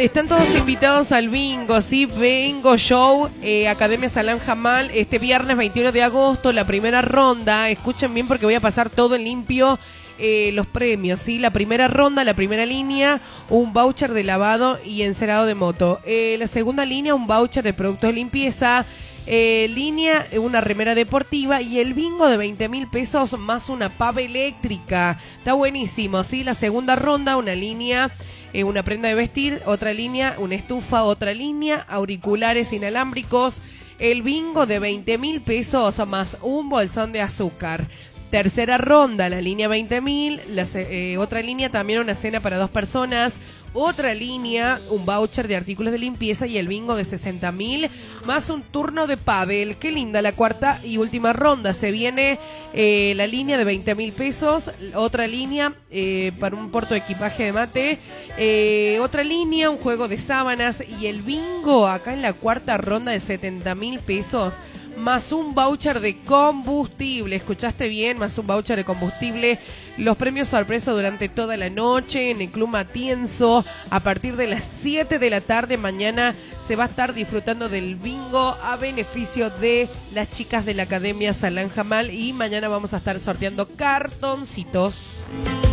están todos invitados al bingo, ¿sí? Bingo Show, Academia Salán Jamal, este viernes 21 de agosto, la primera ronda. Escuchen bien porque voy a pasar todo en limpio. Los premios, ¿sí? La primera ronda, la primera línea, un voucher de lavado y encerado de moto. La segunda línea, un voucher de productos de limpieza. Línea, una remera deportiva y el bingo de 20.000 pesos más una pava eléctrica. Está buenísimo, ¿sí? La segunda ronda, una línea, una prenda de vestir, otra línea, una estufa, otra línea, auriculares inalámbricos. El bingo de 20.000 pesos más un bolsón de azúcar. Tercera ronda, la línea 20.000, otra línea también una cena para 2 personas, otra línea, un voucher de artículos de limpieza y el bingo de 60.000 más un turno de pádel. Qué linda la cuarta y última ronda. Se viene la línea de 20.000 pesos, otra línea para un porto de equipaje de mate, otra línea, un juego de sábanas y el bingo acá en la cuarta ronda de 70.000 pesos. Más un voucher de combustible, escuchaste bien, más un voucher de combustible. Los premios sorpresa durante toda la noche en el Club Matienzo. A partir de las 7 de la tarde mañana se va a estar disfrutando del bingo a beneficio de las chicas de la Academia Salán Jamal. Y mañana vamos a estar sorteando cartoncitos.